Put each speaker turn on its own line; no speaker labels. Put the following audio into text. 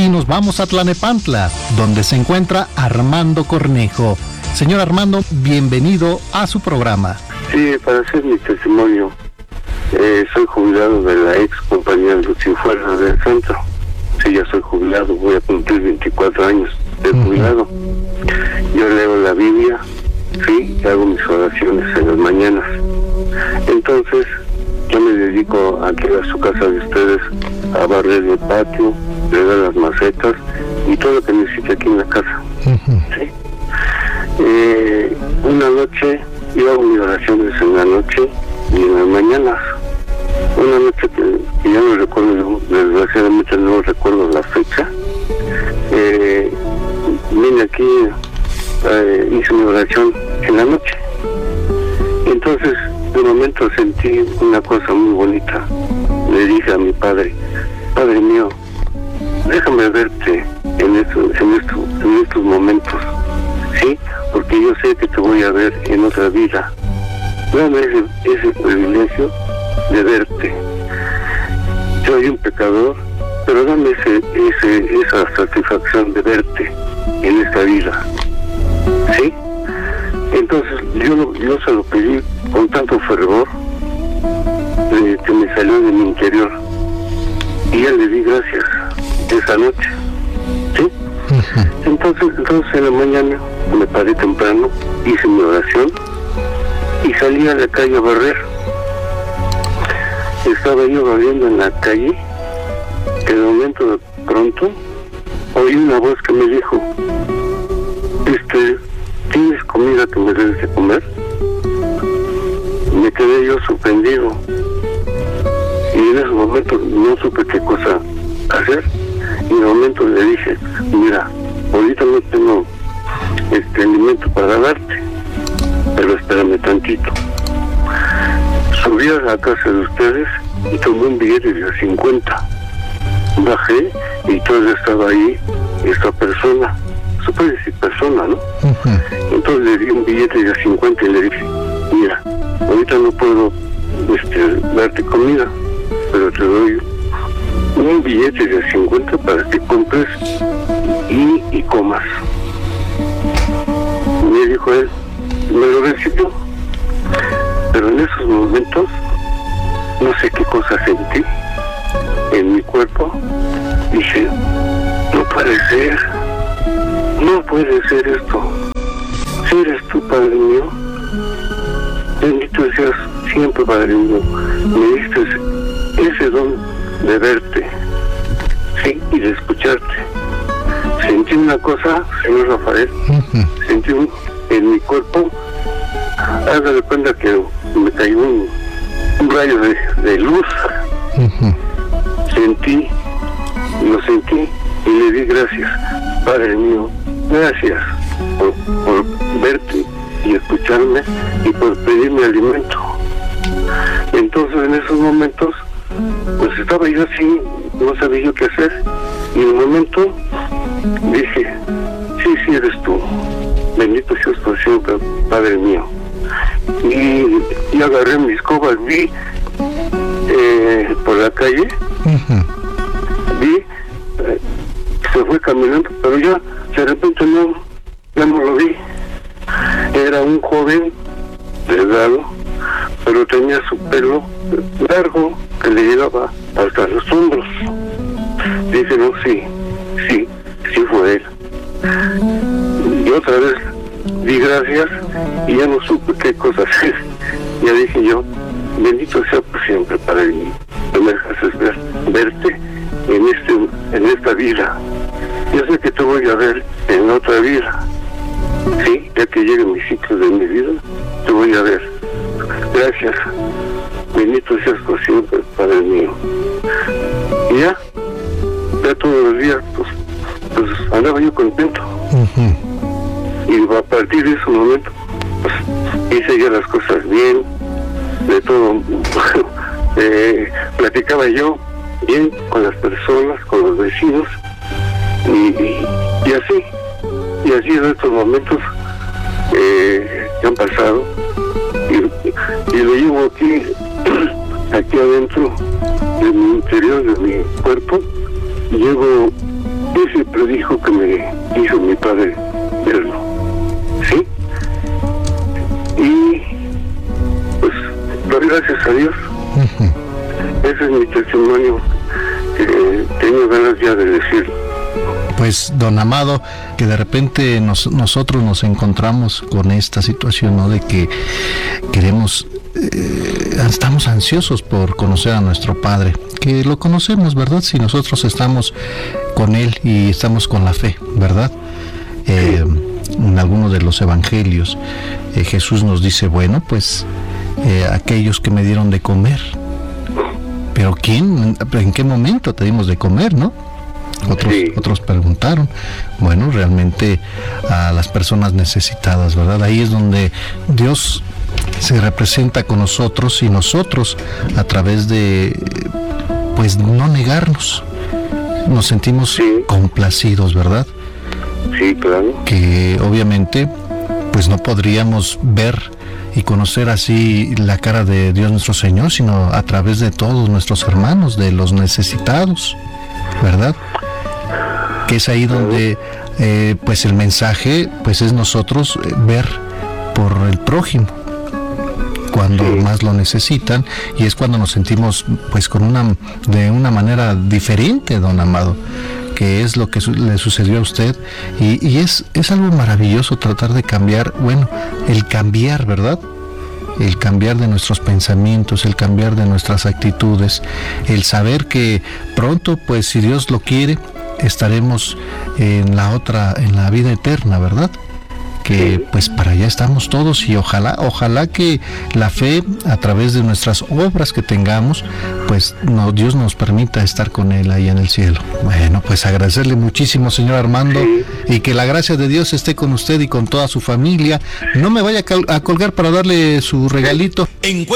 y nos vamos a Tlanepantla, donde se encuentra Armando Cornejo. Señor Armando, bienvenido a su programa.
Sí, para hacer mi testimonio, soy jubilado de la ex compañía de Lucifuerzas del centro. Sí, ya soy jubilado, voy a cumplir 24 años de jubilado. Yo leo la Biblia, sí, y hago mis oraciones en las mañanas. Entonces, yo me dedico aquí a su casa de ustedes a barrer el patio, regar las macetas y todo lo que necesite aquí en la casa. ¿Sí? Una noche, yo hago mis oraciones en la noche y en las mañanas. Una noche que ya no recuerdo, desgraciadamente no recuerdo la fecha, vine aquí, hice mi oración en la noche. Entonces, de momento sentí una cosa muy bonita. Le dije a mi padre, Padre mío, déjame verte en estos momentos, ¿sí? Porque yo sé que te voy a ver en otra vida. Dame ese privilegio de verte. Soy un pecador, pero dame esa satisfacción de verte en esta vida, ¿sí? Entonces yo se lo pedí con tanto fervor que me salió de mi interior, y ya le di gracias esa noche, ¿sí? Entonces en la mañana me paré temprano, hice mi oración y salí a la calle a barrer. Estaba yo barriendo en la calle, que de momento de pronto oí una voz que me dijo, ¿tienes comida que me debes de comer? Me quedé yo sorprendido y en ese momento no supe qué cosa hacer, y de momento le dije, mira, ahorita no tengo alimento para darte, pero espérame tantito. Subí a la casa de ustedes y tomé un billete de 50. Bajé y todavía estaba ahí esta persona. Se puede decir persona, ¿no? Entonces le di un billete de 50 y le dije, mira, ahorita no puedo darte comida, pero te doy un billete de 50 para que compres y comas. Me dijo él, me lo recibió. Pero en esos momentos, no sé qué cosa sentí en mi cuerpo. Dije, no puede ser esto. Si eres tú, Padre mío, bendito seas siempre, Padre mío. Me diste ese don de verte, sí, y de escucharte. Sentí una cosa, señor Rafael, sentí en mi cuerpo, haz de cuenta que me cayó un rayo de luz. Lo sentí y le di gracias, Padre mío, gracias por verte y escucharme y por pedirme alimento. Entonces en esos momentos, pues estaba yo así, no sabía yo qué hacer, y en un momento dije, sí eres tú, bendito seas por siempre, Padre mío. Y agarré mis escoba, vi por la calle, vi, se fue caminando, pero ya de repente ya no lo vi. Era un joven delgado, pero tenía su pelo largo que le llegaba hasta los hombros. Dije, no, sí fue él. Y otra vez di gracias y ya no supe qué cosa hacer. Ya dije yo, bendito sea por siempre, Padre mío, que me dejas verte en esta vida. Yo sé que te voy a ver en otra vida, sí, ya que llegue mi ciclo de mi vida, te voy a ver. Gracias, bendito seas por siempre, Padre mío. Y ya todos los días, pues andaba yo contento. Y a partir de ese momento, pues hice ya las cosas bien, de todo. Platicaba yo bien con las personas, con los vecinos, y así en estos momentos que han pasado, y lo llevo aquí adentro de mi interior, de mi cuerpo, llevo tengo ganas ya de decirlo.
Pues, don Amado, que de repente nosotros nos encontramos con esta situación, ¿no? De que queremos, estamos ansiosos por conocer a nuestro Padre, que lo conocemos, ¿verdad? Si nosotros estamos con Él y estamos con la fe, ¿verdad? En algunos de los evangelios, Jesús nos dice, bueno, pues, aquellos que me dieron de comer. ¿Pero quién? ¿En qué momento te dimos de comer, no? Otros preguntaron. Bueno, realmente a las personas necesitadas, ¿verdad? Ahí es donde Dios se representa con nosotros y nosotros a través de, pues, no negarnos. Nos sentimos complacidos, ¿verdad?
Sí, claro.
Que obviamente, pues no podríamos ver y conocer así la cara de Dios nuestro Señor, sino a través de todos nuestros hermanos, de los necesitados, ¿verdad? Que es ahí donde pues el mensaje pues es nosotros ver por el prójimo cuando más lo necesitan, y es cuando nos sentimos pues de una manera diferente, don Amado, que es lo que le sucedió a usted, y es algo maravilloso tratar de cambiar, bueno, el cambiar, ¿verdad? El cambiar de nuestros pensamientos, el cambiar de nuestras actitudes, el saber que pronto, pues si Dios lo quiere, estaremos en la vida eterna, ¿verdad? Que pues para allá estamos todos, y ojalá que la fe, a través de nuestras obras que tengamos, pues Dios nos permita estar con Él ahí en el cielo. Bueno, pues agradecerle muchísimo, señor Armando, y que la gracia de Dios esté con usted y con toda su familia. No me vaya a colgar para darle su regalito.